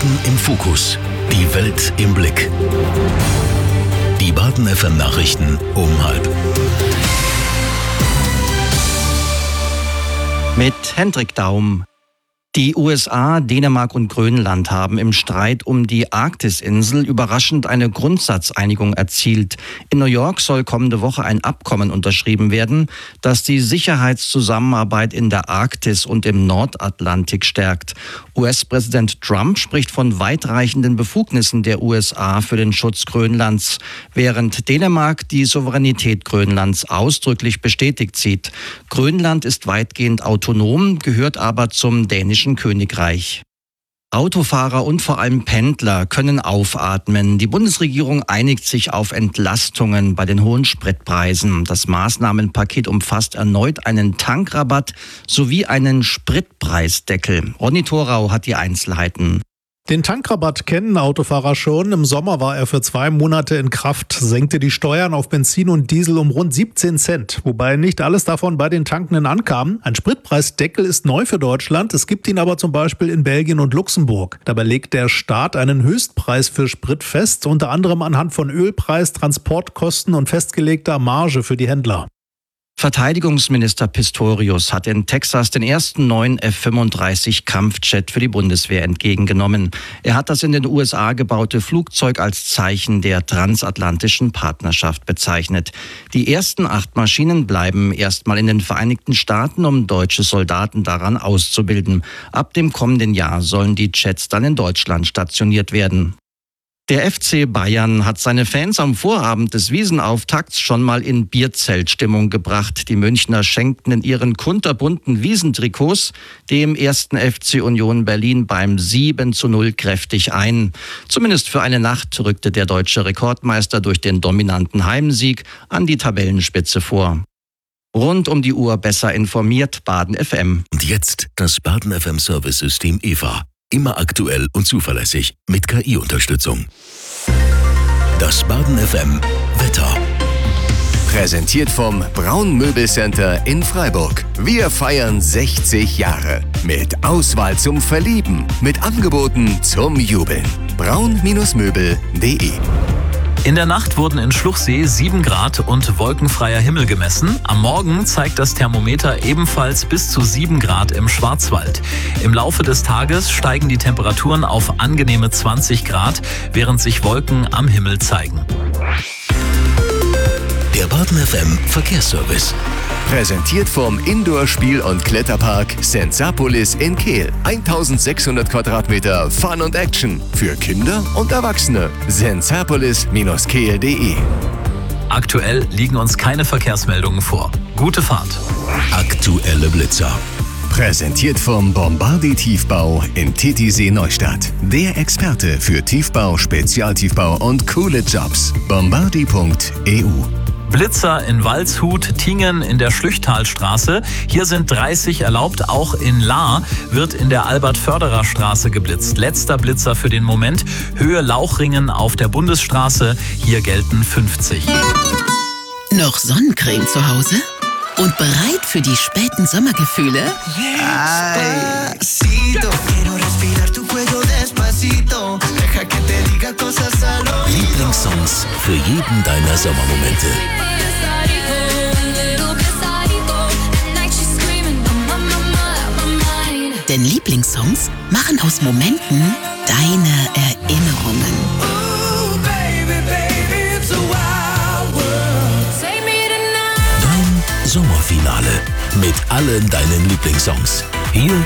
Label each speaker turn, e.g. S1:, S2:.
S1: Baden im Fokus. Die Welt im Blick. Die Baden FM Nachrichten um 12:30.
S2: Mit Hendrik Daum. Die USA, Dänemark und Grönland haben im Streit um die Arktisinsel überraschend eine Grundsatzeinigung erzielt. In New York soll kommende Woche ein Abkommen unterschrieben werden, das die Sicherheitszusammenarbeit in der Arktis und im Nordatlantik stärkt. US-Präsident Trump spricht von weitreichenden Befugnissen der USA für den Schutz Grönlands, während Dänemark die Souveränität Grönlands ausdrücklich bestätigt sieht. Grönland ist weitgehend autonom, gehört aber zum dänischen Königreich. Autofahrer und vor allem Pendler können aufatmen. Die Bundesregierung einigt sich auf Entlastungen bei den hohen Spritpreisen. Das Maßnahmenpaket umfasst erneut einen Tankrabatt sowie einen Spritpreisdeckel. Ronny Thorau hat die Einzelheiten.
S3: Den Tankrabatt kennen Autofahrer schon. Im Sommer war er für 2 Monate in Kraft, senkte die Steuern auf Benzin und Diesel um rund 17 Cent, wobei nicht alles davon bei den Tankenden ankam. Ein Spritpreisdeckel ist neu für Deutschland, es gibt ihn aber zum Beispiel in Belgien und Luxemburg. Dabei legt der Staat einen Höchstpreis für Sprit fest, unter anderem anhand von Ölpreis, Transportkosten und festgelegter Marge für die Händler.
S2: Verteidigungsminister Pistorius hat in Texas den ersten neuen F-35 Kampfjet für die Bundeswehr entgegengenommen. Er hat das in den USA gebaute Flugzeug als Zeichen der transatlantischen Partnerschaft bezeichnet. Die ersten 8 Maschinen bleiben erstmal in den Vereinigten Staaten, um deutsche Soldaten daran auszubilden. Ab dem kommenden Jahr sollen die Jets dann in Deutschland stationiert werden. Der FC Bayern hat seine Fans am Vorabend des Wiesenauftakts schon mal in Bierzeltstimmung gebracht. Die Münchner schenkten in ihren kunterbunten Wiesentrikots dem 1. FC Union Berlin beim 7:0 kräftig ein. Zumindest für eine Nacht rückte der deutsche Rekordmeister durch den dominanten Heimsieg an die Tabellenspitze vor. Rund um die Uhr besser informiert, Baden FM.
S1: Und jetzt das Baden FM Service-System EVA. Immer aktuell und zuverlässig mit KI-Unterstützung. Das Baden FM Wetter.
S4: Präsentiert vom Braun Möbelcenter in Freiburg. Wir feiern 60 Jahre. Mit Auswahl zum Verlieben. Mit Angeboten zum Jubeln. braun-möbel.de.
S5: In der Nacht wurden in Schluchsee 7 Grad und wolkenfreier Himmel gemessen. Am Morgen zeigt das Thermometer ebenfalls bis zu 7 Grad im Schwarzwald. Im Laufe des Tages steigen die Temperaturen auf angenehme 20 Grad, während sich Wolken am Himmel zeigen.
S1: Der Baden FM Verkehrsservice.
S4: Präsentiert vom Indoor-Spiel- und Kletterpark Sensapolis in Kehl. 1600 Quadratmeter Fun und Action für Kinder und Erwachsene. sensapolis-kehl.de.
S5: Aktuell liegen uns keine Verkehrsmeldungen vor. Gute Fahrt.
S1: Aktuelle Blitzer.
S4: Präsentiert vom Bombardi Tiefbau in Titisee Neustadt. Der Experte für Tiefbau, Spezialtiefbau und coole Jobs. Bombardi.eu.
S5: Blitzer in Waldshut, Tingen in der Schlüchtalstraße. Hier sind 30 erlaubt. Auch in Lahr wird in der Albert-Förderer-Straße geblitzt. Letzter Blitzer für den Moment. Höhe Lauchringen auf der Bundesstraße. Hier gelten 50.
S6: Noch Sonnencreme zu Hause? Und bereit für die späten Sommergefühle?
S1: Lieblingssongs für jeden deiner Sommermomente.
S6: Denn Lieblingssongs machen aus Momenten deine Erinnerungen.
S1: Dein Sommerfinale mit allen deinen Lieblingssongs. Hier